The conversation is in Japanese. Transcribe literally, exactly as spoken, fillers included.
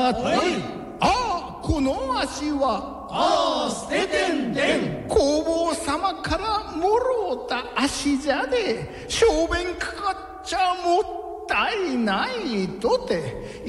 はいああこの足はああ捨ててんでん弘法様からもろうた足じゃで小便かかっちゃもったいないとて